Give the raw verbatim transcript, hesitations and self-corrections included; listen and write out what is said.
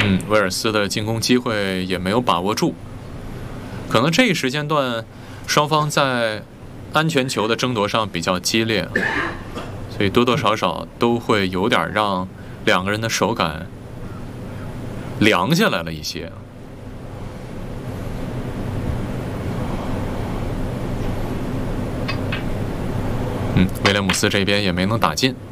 嗯，威尔斯的进攻机会也没有把握住，可能这一时间段双方在安全球的争夺上比较激烈，所以多多少少都会有点让两个人的手感凉下来了一些。嗯，威廉姆斯这边也没能打进。